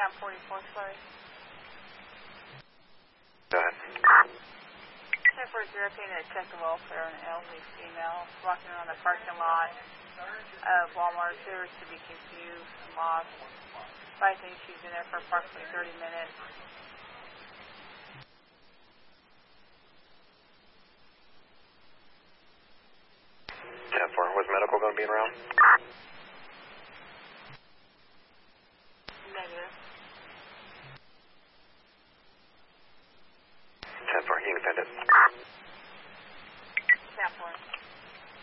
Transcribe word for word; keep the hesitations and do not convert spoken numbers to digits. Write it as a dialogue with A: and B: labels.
A: down forty-fourth, sorry.
B: Go ahead.
A: ten four zero, paying to check the welfare on an elderly female walking around the parking lot of Walmart. Appears to be confused and lost. I think she's in there for approximately thirty minutes.
B: ten four, was medical going to be around?
A: Negative.
B: ten four, you can send it.